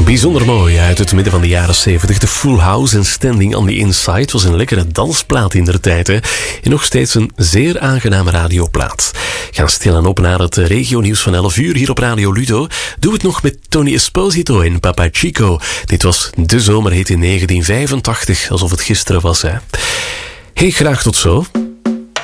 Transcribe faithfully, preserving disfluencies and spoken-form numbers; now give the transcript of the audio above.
Bijzonder mooi uit het midden van de jaren zeventig. De Full House en Standing on the Inside was een lekkere dansplaat in der tijd. Hè? En nog steeds een zeer aangename radioplaat. Gaan stilaan op naar het regionieuws van elf uur hier op Radio Ludo. Doe het nog met Tony Esposito en Papa Chico. Dit was De Zomerhit in negentien vijfentachtig, alsof het gisteren was. Hè? Hey, graag tot zo.